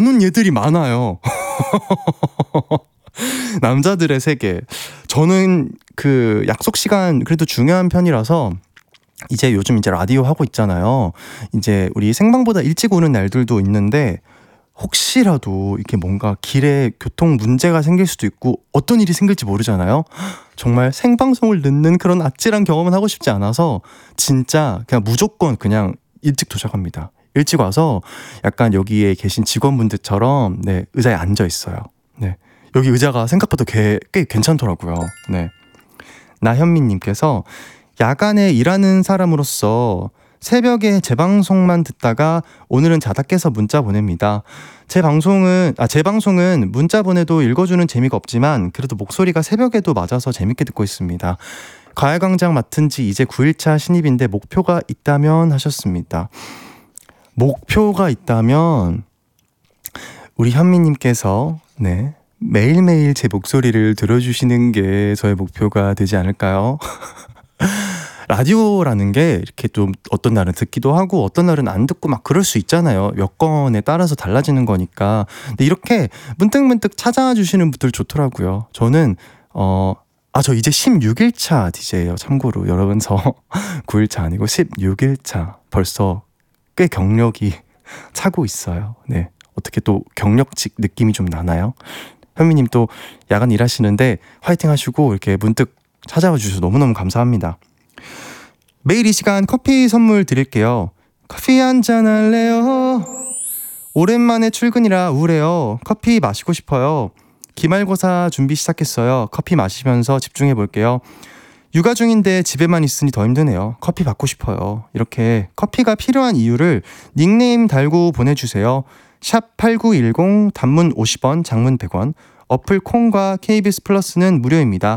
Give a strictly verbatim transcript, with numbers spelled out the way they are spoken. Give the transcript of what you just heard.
노는 얘들이 많아요. 남자들의 세계. 저는 그 약속 시간 그래도 중요한 편이라서 이제 요즘 이제 라디오 하고 있잖아요. 이제 우리 생방보다 일찍 오는 날들도 있는데 혹시라도 이렇게 뭔가 길에 교통 문제가 생길 수도 있고 어떤 일이 생길지 모르잖아요. 정말 생방송을 늦는 그런 아찔한 경험은 하고 싶지 않아서 진짜 그냥 무조건 그냥 일찍 도착합니다. 일찍 와서 약간 여기에 계신 직원분들처럼 네, 의자에 앉아 있어요. 네. 여기 의자가 생각보다 꽤, 꽤 괜찮더라고요. 네. 나현미님께서 야간에 일하는 사람으로서 새벽에 제 방송만 듣다가 오늘은 자다 깨서 문자 보냅니다. 제 방송은 아, 제 방송은 문자 보내도 읽어주는 재미가 없지만 그래도 목소리가 새벽에도 맞아서 재밌게 듣고 있습니다. 가야광장 맡은 지 이제 구 일차 신입인데 목표가 있다면 하셨습니다. 목표가 있다면 우리 현미님께서 네, 매일매일 제 목소리를 들어주시는 게 저의 목표가 되지 않을까요? 라디오라는 게 이렇게 좀 어떤 날은 듣기도 하고 어떤 날은 안 듣고 막 그럴 수 있잖아요. 여건에 따라서 달라지는 거니까. 근데 이렇게 문득문득 찾아와 주시는 분들 좋더라고요. 저는 어, 아, 저 이제 십육 일차 디제이예요. 참고로 여러분 저 구 일차 아니고 십육 일차 벌써 꽤 경력이 차고 있어요. 네, 어떻게 또 경력직 느낌이 좀 나나요? 현미님 또 야간 일하시는데 화이팅 하시고 이렇게 문득 찾아와 주셔서 너무너무 감사합니다. 매일 이 시간 커피 선물 드릴게요. 커피 한잔 할래요? 오랜만에 출근이라 우울해요. 커피 마시고 싶어요. 기말고사 준비 시작했어요. 커피 마시면서 집중해 볼게요. 육아 중인데 집에만 있으니 더 힘드네요. 커피 받고 싶어요. 이렇게 커피가 필요한 이유를 닉네임 달고 보내주세요. 샵 팔구일공 단문 오십 원 장문 백 원 어플 콩과 케이비에스 플러스는 무료입니다.